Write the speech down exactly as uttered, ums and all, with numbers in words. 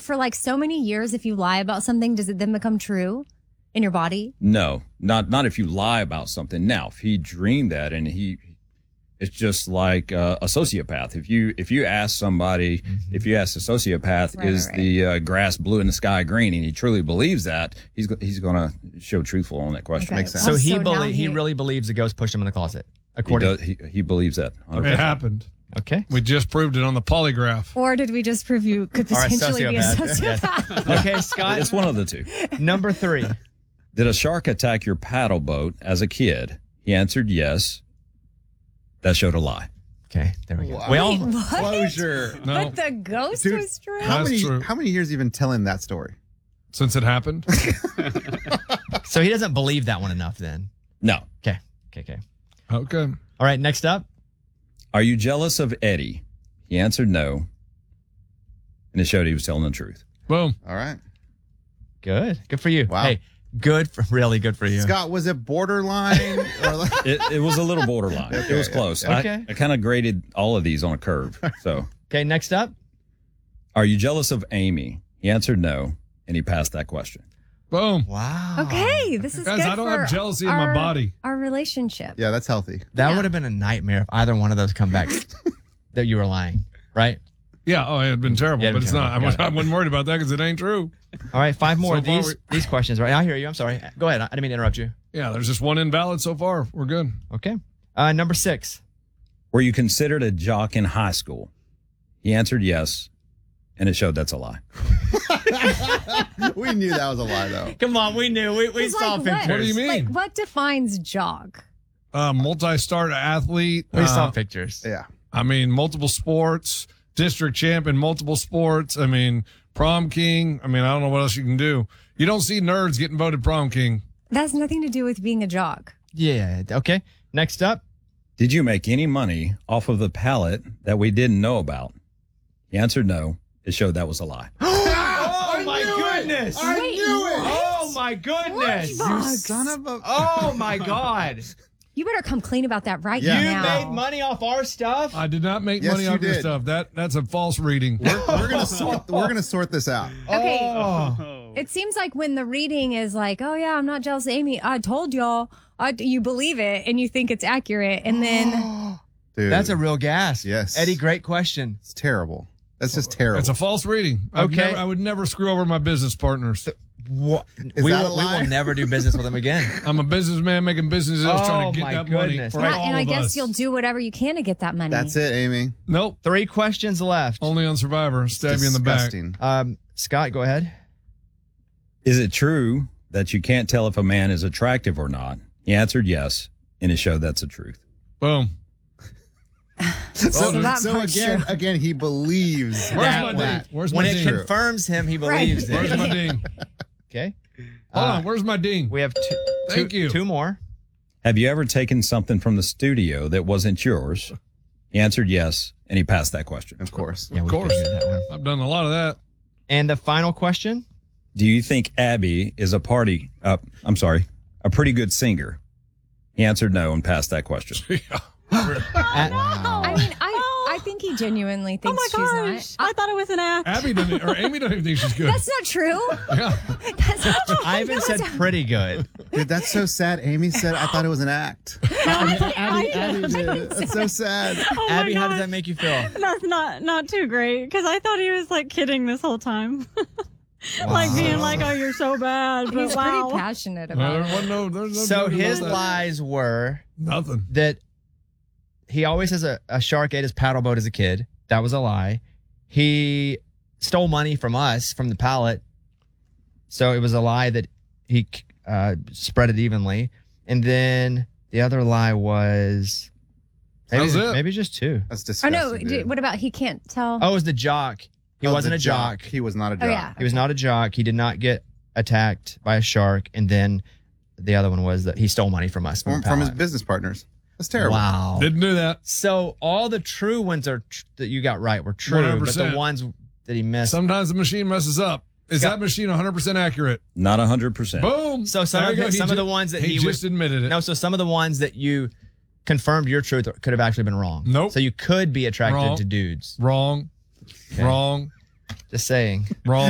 for like so many years, if you lie about something, does it then become true in your body? No, not not if you lie about something. Now, if he dreamed that and he, it's just like uh, a sociopath. If you if you ask somebody, mm-hmm. if you ask a sociopath, right, is right. the uh, grass blue and the sky green, and he truly believes that, he's he's going to show truthful on that question. Okay. Makes sense. So he So now believe he he- really believes the ghost pushed him in the closet. He, According. does, he he believes that. one hundred It percent. happened. Okay. We just proved it on the polygraph. Or did we just prove you could Or a potentially be a sociopath. sociopath? Okay, Scott. It's one of the two. Number three. Did a shark attack your paddle boat as a kid? He answered yes. That showed a lie. Okay, there we go. Wow. We all. Wait, what? Closure. No. But the ghost Dude, was true? How That's many true. how many years have you been telling that story? Since it happened. So he doesn't believe that one enough then. No. Okay. Okay. Okay. Okay. All right. Next up. Are you jealous of Eddie? He answered no. And it showed he was telling the truth. Boom. All right. Good. Good for you. Wow. Hey, good. For, really good for you. Scott, was it borderline? or like, It, it was a little borderline. Okay, it was close. yeah. Okay. I, I kind of graded all of these on a curve. So, Okay. Next up. are you jealous of Amy? He answered no, and he passed that question. Boom. Wow. Okay, this is Guys, good I don't for have jealousy in my our- body. Our relationship. yeah, that's healthy. That Yeah. would have been a nightmare if either one of those come back that you were lying, right? Yeah. Oh, it had been terrible, Yeah, but it's terrible. not. I, Got wasn't- it. I wasn't worried about that because it ain't true. All right, five more So of far these we- these questions. Right, I hear you. I'm sorry. Go ahead. I didn't mean to interrupt you. Yeah, there's just one invalid so far. We're good. Okay. Uh, number six. Were you considered a jock in high school? He answered yes, and it showed that's a lie. We knew that was a lie, though. Come on, we knew. We, we It's saw like pictures. what? What do you mean? Like, what defines jock? Uh, multi-star athlete. We uh, saw pictures. Yeah. I mean, multiple sports, district champ in multiple sports. I mean, prom king. I mean, I don't know what else you can do. You don't see nerds getting voted prom king. That has nothing to do with being a jock. Yeah. Okay. Next up. Did you make any money off of the pallet that we didn't know about? He answered no. It showed that was a lie. Oh my goodness! I Wait, knew it. Oh my goodness! What? You Bugs. son of a. Oh my God! You better come clean about that right Yeah. You now. made money off our stuff. I did not make Yes, money you off your did. stuff. That that's a false reading. We're, we're gonna sort. We're gonna sort this out. Okay. Oh. It seems like when the reading is like, oh yeah, I'm not jealous of Amy. I told y'all. I, you believe it and you think it's accurate. And then Dude, That's a real gas. Yes. Eddie, great question. It's terrible. That's just terrible. It's a false reading. I've Okay. never- I would never screw over my business partners. What? Is we, that will, a we lie? will never do business with him again. I'm a businessman making business deals Oh, trying to get my that money goodness. for and I, all and I of guess us. you'll do whatever you can to get that money. That's it, Amy. Nope. Three questions left. Only on Survivor. Stab you in the back. Disgusting. Um, Scott, go ahead. Is it true that you can't tell if a man is attractive or not? He answered yes, and it showed that's the truth. Boom. So, that so part's again, true. again, he believes Where's That my one. ding? Where's When my it ding? confirms him, he Right. believes Where's it. my ding? Okay. Hold Uh, on. Where's my ding? We have two, Thank two, you. two more. Have you ever taken something from the studio that wasn't yours? He answered yes, and he passed that question. Of course. Yeah, we course. figured that one. I've done a lot of that. And the final question. Do you think Abby is a party? Uh, I'm sorry, a pretty good singer? He answered no and passed that question. At- I mean, I, I think he genuinely Oh thinks my she's gosh. not. I thought it was an act. Abby doesn't, or Amy doesn't even think she's good. That's not true. Yeah. That's not true. Ivan said pretty good. Dude, that's so sad. Amy said, I thought it was an act. Abby, Abby did. That's so sad. Oh my Abby, how does gosh. that make you feel? That's not not too great because I thought he was like kidding this whole time, like being like, "Oh, you're so bad," but He's wow. pretty passionate Well, about there it. wasn't no, there's no So joke his about that. lies were Nothing. that he always has a, a shark ate his paddle boat as a kid. That was a lie. He stole money from us from the pallet. So it was a lie that he uh, spread it evenly. And then the other lie was maybe, That was it. maybe just two. That's Oh disgusting. no! dude. d- What about he can't tell? Oh, it was the jock. He Oh, wasn't the a jock. He was not a Oh, jock. yeah. He was not a jock. He did not get attacked by a shark. And then the other one was that he stole money from us. From, From, the from his pallet. business partners. That's terrible. Wow. Didn't do that. So all the true ones are tr- that you got right were true, one hundred but percent. the ones that he missed. Sometimes the machine messes up. Is Scott- that machine one hundred percent accurate? Not one hundred percent. Boom. So some There of you the- go. He some of ju- the ones that he, he would- just admitted it. no, so some of the ones that you confirmed your truth could have actually been wrong. Nope. So you could be attracted Wrong. to dudes. Wrong. Okay. Wrong. Just saying. Wrong.